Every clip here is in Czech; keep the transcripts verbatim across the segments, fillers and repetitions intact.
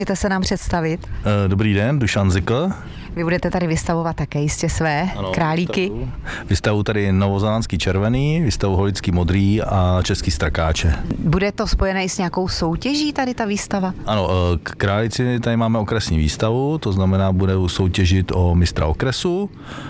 Můžete se nám představit? Dobrý den, Dušan Zikl. Vy budete tady vystavovat také jistě své ano, králíky. Vystavu, vystavu tady novozélandský červený, vystavu holický modrý a český strakáče. Bude to spojené i s nějakou soutěží tady ta výstava? Ano, k králíci tady máme okresní výstavu, to znamená, bude soutěžit o mistra okresu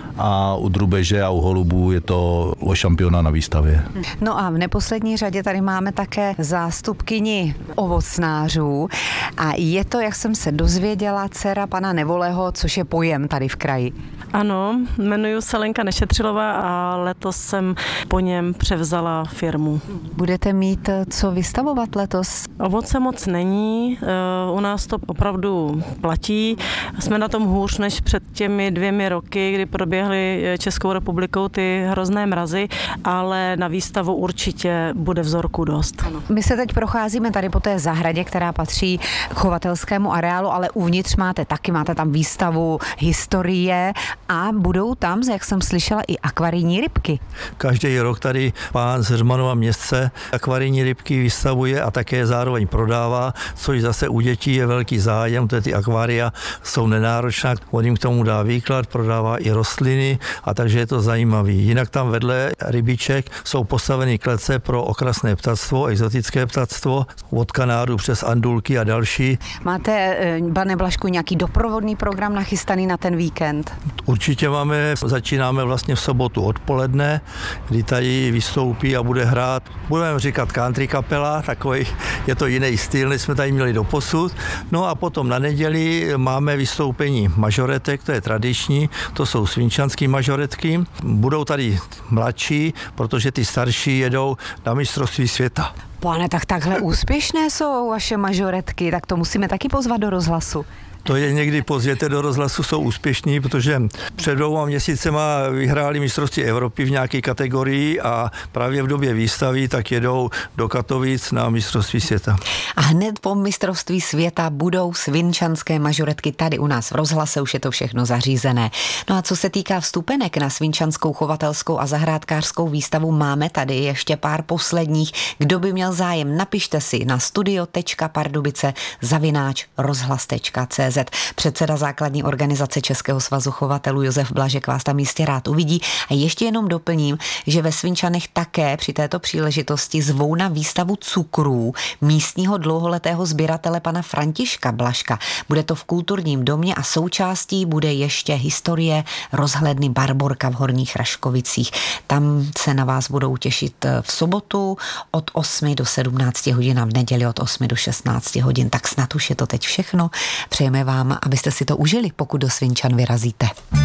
a u drubeže a u holubů je to o šampiona na výstavě. No a v neposlední řadě tady máme také zástupkyni ovocnářů a je to, jak jsem se dozvěděla, dcera pana Nevolého, což je pojem tady v kraji. Ano, jmenuji se Lenka Nešetřilová a letos jsem po něm převzala firmu. Budete mít co vystavovat letos? Ovoce moc není, u nás to opravdu platí. Jsme na tom hůř než před těmi dvěmi roky, kdy proběhly Českou republikou ty hrozné mrazy, ale na výstavu určitě bude vzorku dost. Ano. My se teď procházíme tady po té zahradě, která patří k chovatelskému areálu, ale uvnitř máte taky, máte tam výstavu historie a budou tam, jak jsem slyšela, i akvarijní rybky. Každý rok tady pán z Heřmanova městce akvarijní rybky vystavuje a také zároveň prodává, což zase u dětí je velký zájem, protože ty akvária jsou nenáročná, on jim k tomu dá výklad, prodává i rostliny a takže je to zajímavý. Jinak tam vedle rybiček jsou postaveny klece pro okrasné ptactvo, exotické ptactvo, od Kanádu přes Andulky a další. Máte, pane Blažku, nějaký doprovodný program nachystaný na ten víkend? Určitě máme, začínáme vlastně v sobotu odpoledne, kdy tady vystoupí a bude hrát, budeme říkat country kapela, takový, je to jiný styl, než jsme tady měli doposud. No a potom na neděli máme vystoupení mažoretek, to je tradiční, to jsou svinčanský mažoretky. Budou tady mladší, protože ty starší jedou na mistrovství světa. Pane, tak takhle úspěšné jsou vaše mažoretky, tak to musíme taky pozvat do rozhlasu. To je někdy pozvěte do rozhlasu, jsou úspěšní, protože před dvouma měsícema vyhráli mistrovství Evropy v nějaké kategorii a právě v době výstavy tak jedou do Katovic na mistrovství světa. A hned po mistrovství světa budou svinčanské mažoretky tady u nás v rozhlase, už je to všechno zařízené. No a co se týká vstupenek na svinčanskou chovatelskou a zahrádkářskou výstavu, máme tady ještě pár posledních. Kdo by měl zájem, napište si na studio tečka pardubice zavináč rozhlas tečka cé zet. Předseda základní organizace Českého svazu chovatelů Josef Blažek vás tam jistě rád uvidí. A ještě jenom doplním, že ve Svinčanech také při této příležitosti zvou na výstavu cukrů místního dlouholetého sběratele pana Františka Blažka. Bude to v kulturním domě a součástí bude ještě historie rozhledny Barborka v Horních Raškovicích. Tam se na vás budou těšit v sobotu od osmi do sedmnácti hodin a v neděli od osmi do šestnácti hodin. Tak snad už je to teď všechno. Přejeme vám, abyste si to užili, pokud do Svinčan vyrazíte.